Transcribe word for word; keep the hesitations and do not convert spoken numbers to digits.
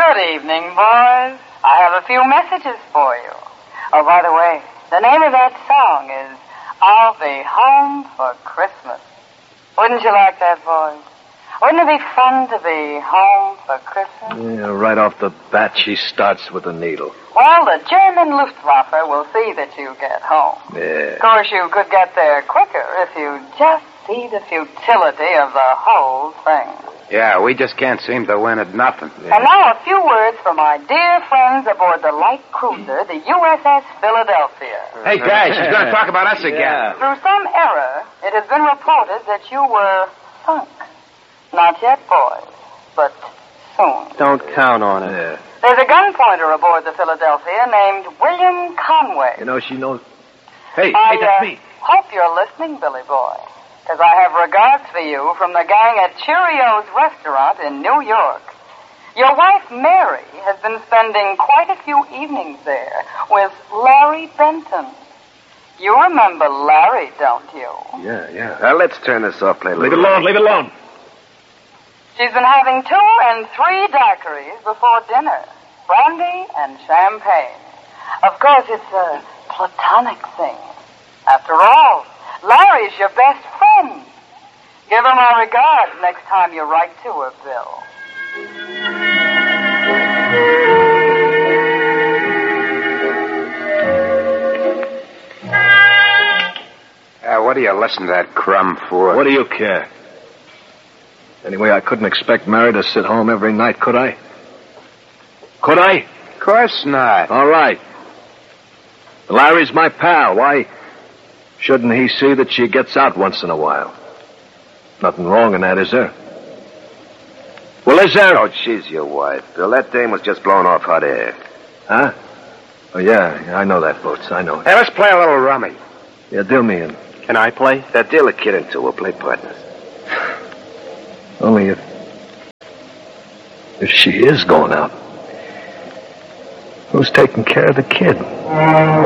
Good evening, boys. I have a few messages for you. Oh, by the way, the name of that song is I'll Be Home for Christmas. Wouldn't you like that, boys? Wouldn't it be fun to be home for Christmas? Yeah, right off the bat, she starts with a needle. Well, the German Luftwaffe will see that you get home. Yeah. Of course, you could get there quicker if you just see the futility of the whole thing. Yeah, we just can't seem to win at nothing. Yeah. And now a few words from my dear friends aboard the light cruiser, the U S S Philadelphia. Hey, guys, she's going to talk about us again. Yeah. Through some error, it has been reported that you were sunk. Not yet, boys, but soon. Don't count on it. Yeah. There's a gun pointer aboard the Philadelphia named William Conway. You know, she knows... Hey, I, hey, that's uh, me. hope you're listening, Billy Boy, because I have regards for you from the gang at Cheerios Restaurant in New York. Your wife, Mary, has been spending quite a few evenings there with Larry Benton. You remember Larry, don't you? Yeah, yeah. Well, let's turn this off, play a Leave it little. alone, leave it alone. She's been having two and three daiquiris before dinner. Brandy and champagne. Of course, it's a platonic thing. After all, Larry's your best friend. Give her my regards next time you write to her, Bill. Uh, what do you listen to that crumb for? What do you care? Anyway, I couldn't expect Mary to sit home every night, could I? Could I? Of course not. All right. Larry's my pal. Why shouldn't he see that she gets out once in a while? Nothing wrong in that, is there? Well, is there? Oh, she's your wife, Bill. That dame was just blowing off hot air. Huh? Oh, yeah, I know that, Boots. I know it. Hey, let's play a little rummy. Yeah, deal me in. Can I play? Now, deal a kid into. We'll play partners. Only if... if she is going out, who's taking care of the kid?